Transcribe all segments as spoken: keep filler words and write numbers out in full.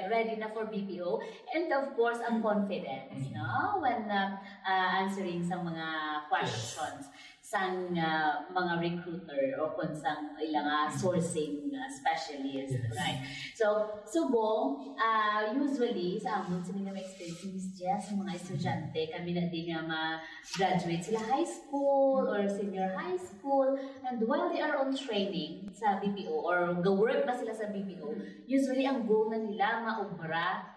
ready na for B P O. And of course, ang confidence, no? When uh, uh, answering sa mga questions sang uh, mga recruiter o kung sang ilang uh, sourcing uh, specialist, yes. Right? So, subong, uh, usually, sa amon, sa mga experience ni Jess, sa mga estudyante, kami na din nga ma-graduate sila high school or senior high school, and while they are on training sa B P O or go-work na sila sa B P O, usually ang goal na nila maubra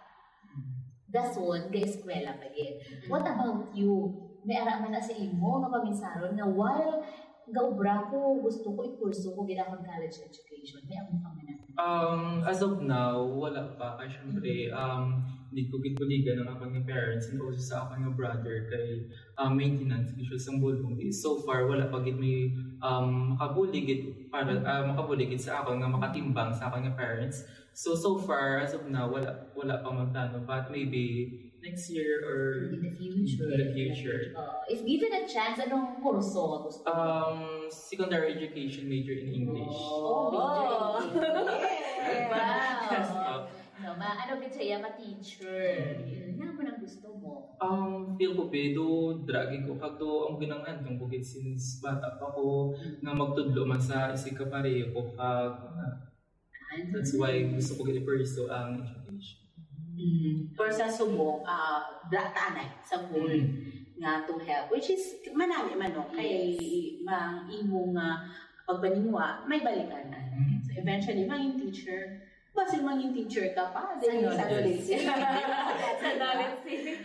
dason ga eskwela pa din. What about you? May araman na sa imo nga paminsaron na while gaubra ko, gusto ko i-kurso ko ginakang college education. May ako kami na. Um, as of now, wala pa. Kasi syempre, um, hindi ko gitbuligan ng akong parents and also sa akong brother kay um, maintenance issues ang bulong. So far, wala pa git may um, makabuligid para uh, makabuligid sa akong nga makatimbang sa akong parents. So, so far, as of now, wala, wala pa magtano. But maybe next year or in the future. In the future. Uh, if given a chance, anong kurso gusto? Um, secondary education major in English. Oh, oh. Yeah. Wow. Yes, uh, no, ma ano gid siya ma-teacher. Yun nga mo nang gusto mo. Um, feel ko pedo, dragi ko kadto ang ginangan tong bukid since bata pa ko mm-hmm. nga magtudlo man sa isig ka pareho ko kag uh, that's why gusto ko gid i-pursue ang education. Mm. Or sa subong, uh, tanay, sa goal mm. nga to help, which is manami man no, kay yes. Mang imong uh, pagbaningwa, may balikan na. Mm. So eventually, maging teacher, basta maging teacher ka pa, din sa knowledge. Sa knowledge.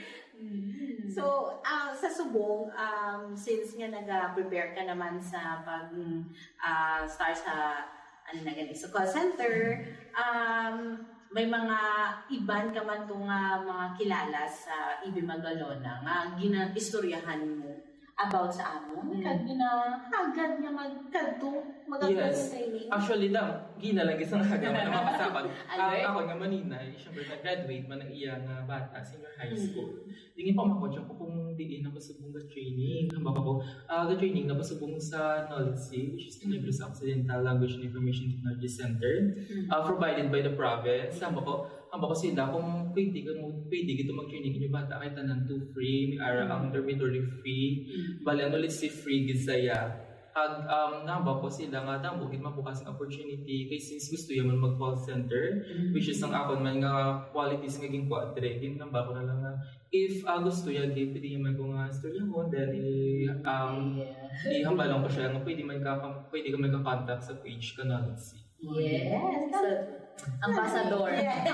So, uh, sa subong, um, since nga nag-prepare ka naman sa pag uh, start sa ano na ganito, sa call center, um, may mga iban ka man itong uh, mga kilala sa I B Magalona nga gina-istoryahan mo about sa amon. Mm. Kag ginahagad niya magkadto, magagad yes. training. Actually lang, gina lang isang hagad na makasapan. uh, ako nga manina, siyempre nag-graduate man ng iya nga bata, senior high school. Mm. Dingin pa makotya ko kung diin na pasubong na training. Hamba ko, uh, the training na pasubong sa Knowledge, which is the Negros Occidental Language and Information Technology Center, mm. uh, provided by the province. Hamba ko, hamba ko sila kung pwede ka mo, pwede gito mag-training yung bata kahit tanan to free, may ara ang dormitory free. Mm. Bali, ano let's say free gisaya. Ag um namba ko sila nga damo gid mabukas ang opportunity kay since gusto yaman mag call center mm-hmm. which is ang akon man nga qualities nga ging quadre din namba ko na lang nga if uh, gusto ya gid pwede man ko nga storya mo then um yeah. ihambalan ko siya nga pwede man ka pwede ka magka-contact sa page kanal si. Yes. So, ambassador. Yes.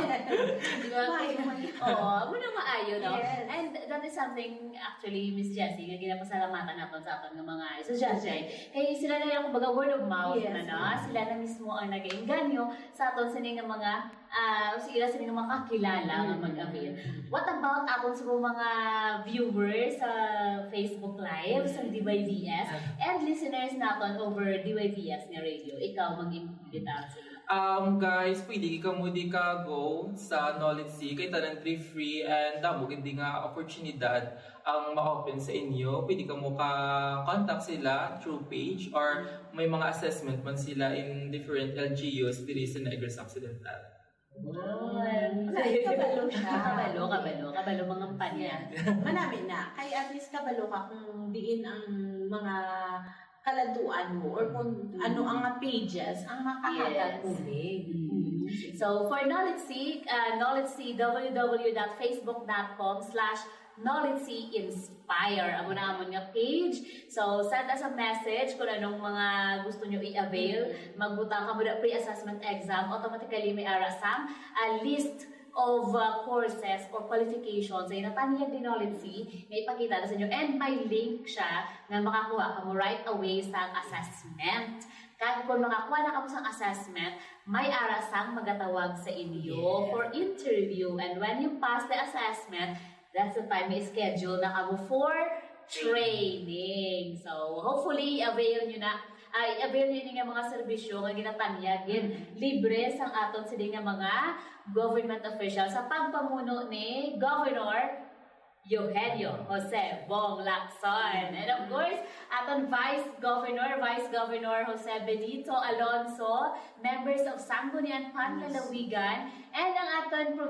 Oo, muna maayo, no? Yes. And that is something, actually, Miss Jessie, nga ginapasalamatan natin sa akin ng mga estudyante. Kaya sila na yung kumbaga word of mouth yes. na, no? Sila na mismo ang nag-engganyo sa aton sa ng mga, uh, sila sa ng mga kakilala mm-hmm. nga mag-avail. What about aton sa mga viewers sa uh, Facebook Live, sa D Y V S, and listeners natin over D Y V S nga radio? Ikaw, mag-imbita sila. Um, guys, pwede ka mo di ka go sa Knowledge C kay tanan free and damo hindi nga oportunidad ang ma-open sa inyo. Pwede ka mo ka-contact sila through page or may mga assessment man sila in different L G Us diri sa Negros Occidental. Wow. Kabalo siya. Kabalo, kabalo, kabalo mga panya. Manami na. Kaya at least kabalo ka kung diin ang mga kaladuan mo or kung mm-hmm. ano ang pages ang makahagat mo. Yes. Mm-hmm. So, for Knowledge C, uh, Knowledge C, w w w dot facebook dot com slash Knowledge C Inspire. Amo na amon nga page. So, send us a message kung anong mga gusto nyo i-avail. Magbutang ka mo na pre-assessment exam. Automatically may arasam a list of uh, courses or qualifications ay nataniyan din Knowledge C, may ipakita na sa inyo and may link siya na makakuha ka mo right away sa assessment. Kahit kung makakuha na ka mo sa assessment, may arasang magatawag sa inyo yeah. for interview, and when you pass the assessment, that's the time may schedule na ka mo for training. So, hopefully, avail nyo na ay avail nyo nga mga serbisyo nga ginatanyagin libre sang aton sila nga mga government officials sa pagpamuno ni Governor Eugenio Jose Bong Lacson. And of course, aton Vice Governor, Vice Governor Jose Benito Alonso, members of Sangguniang Panlalawigan, and ang aton